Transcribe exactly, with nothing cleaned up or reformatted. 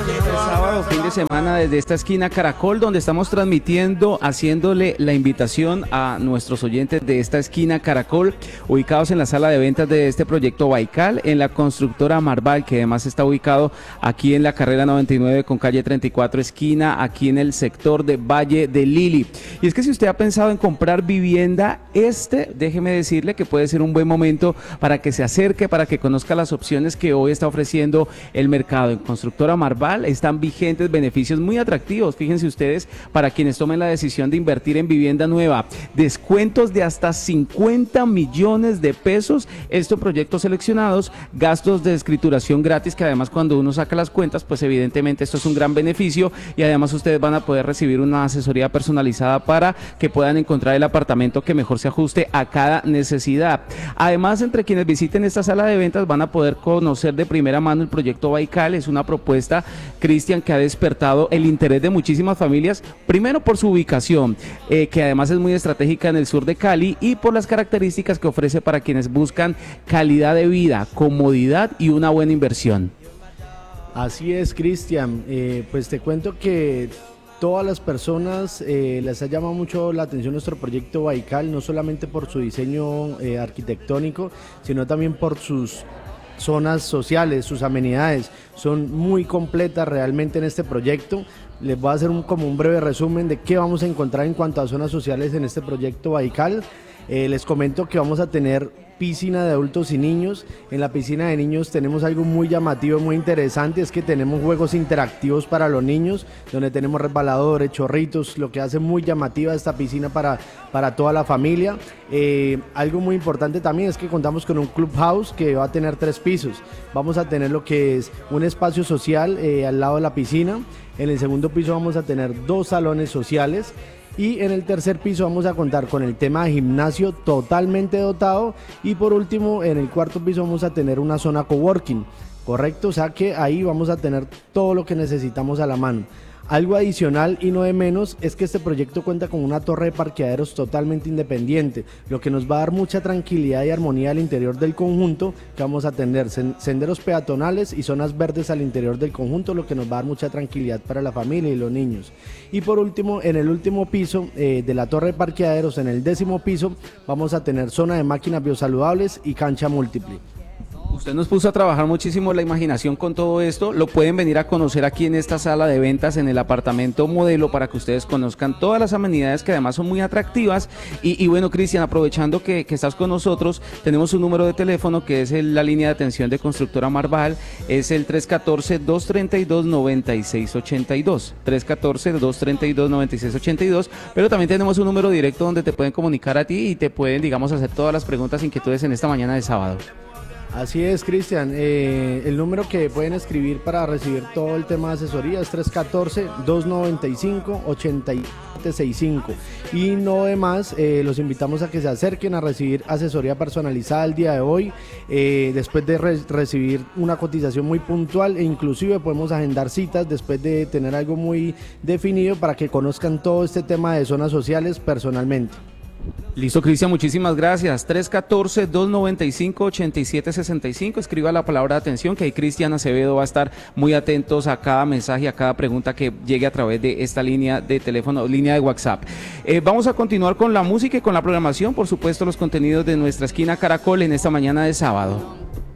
Sábado, fin de semana desde esta esquina Caracol, donde estamos transmitiendo, haciéndole la invitación a nuestros oyentes de esta esquina Caracol, ubicados en la sala de ventas de este proyecto Baikal, en la constructora Marval, que además está ubicado aquí en la carrera noventa y nueve con calle treinta y cuatro, esquina, aquí en el sector de Valle de Lili. Y es que si usted ha pensado en comprar vivienda, este, déjeme decirle que puede ser un buen momento para que se acerque, para que conozca las opciones que hoy está ofreciendo el mercado. En Constructora Marval están vigentes beneficios muy atractivos, fíjense ustedes, para quienes tomen la decisión de invertir en vivienda nueva, descuentos de hasta cincuenta millones de pesos, estos proyectos seleccionados, gastos de escrituración gratis, que además cuando uno saca las cuentas, pues evidentemente esto es un gran beneficio, y además ustedes van a poder recibir una asesoría personalizada para que puedan encontrar el apartamento que mejor se ajuste a cada necesidad. Además, entre quienes visiten esta sala de ventas van a poder conocer de primera mano el proyecto Baikal. Es una propuesta, Cristian, que ha despertado el interés de muchísimas familias, primero por su ubicación, eh, que además es muy estratégica en el sur de Cali, y por las características que ofrece para quienes buscan calidad de vida, comodidad y una buena inversión. Así es, Cristian, eh, pues te cuento que todas las personas eh, les ha llamado mucho la atención nuestro proyecto Baikal, no solamente por su diseño eh, arquitectónico, sino también por sus zonas sociales, sus amenidades. Son muy completas realmente en este proyecto. Les voy a hacer un, como un breve resumen de qué vamos a encontrar en cuanto a zonas sociales en este proyecto Baikal. Eh, les comento que vamos a tener piscina de adultos y niños. En la piscina de niños tenemos algo muy llamativo, muy interesante, es que tenemos juegos interactivos para los niños, donde tenemos resbaladores, chorritos, lo que hace muy llamativa esta piscina para, para toda la familia. Eh, algo muy importante también es que contamos con un clubhouse que va a tener tres pisos. Vamos a tener lo que es un espacio social eh, al lado de la piscina. En el segundo piso vamos a tener dos salones sociales. Y en el tercer piso vamos a contar con el tema de gimnasio totalmente dotado. Y por último, en el cuarto piso vamos a tener una zona coworking, ¿correcto? O sea que ahí vamos a tener todo lo que necesitamos a la mano. Algo adicional y no de menos es que este proyecto cuenta con una torre de parqueaderos totalmente independiente, lo que nos va a dar mucha tranquilidad y armonía al interior del conjunto, que vamos a tener senderos peatonales y zonas verdes al interior del conjunto, lo que nos va a dar mucha tranquilidad para la familia y los niños. Y por último, en el último piso eh, de la torre de parqueaderos, en el décimo piso, vamos a tener zona de máquinas biosaludables y cancha múltiple. Usted nos puso a trabajar muchísimo la imaginación con todo esto. Lo pueden venir a conocer aquí en esta sala de ventas, en el apartamento modelo, para que ustedes conozcan todas las amenidades que además son muy atractivas. Y, y bueno, Cristian, aprovechando que, que estás con nosotros, tenemos un número de teléfono que es el, la línea de atención de Constructora Marval, es el tres uno cuatro, dos tres dos, nueve seis ocho dos, tres uno cuatro, dos tres dos, nueve seis ocho dos, pero también tenemos un número directo donde te pueden comunicar a ti y te pueden, digamos, hacer todas las preguntas, inquietudes en esta mañana de sábado. Así es, Cristian, eh, el número que pueden escribir para recibir todo el tema de asesoría es tres uno cuatro, dos nueve cinco, ocho siete seis cinco. Y no de más, eh, los invitamos a que se acerquen a recibir asesoría personalizada el día de hoy, eh, después de re- recibir una cotización muy puntual, e inclusive podemos agendar citas después de tener algo muy definido para que conozcan todo este tema de zonas sociales personalmente. Listo, Cristian, muchísimas gracias. tres uno cuatro, dos nueve cinco, ocho siete seis cinco. Escriba la palabra atención, que ahí Cristian Acevedo va a estar muy atentos a cada mensaje, a cada pregunta que llegue a través de esta línea de teléfono, línea de WhatsApp. Eh, vamos a continuar con la música y con la programación, por supuesto, los contenidos de nuestra esquina Caracol en esta mañana de sábado.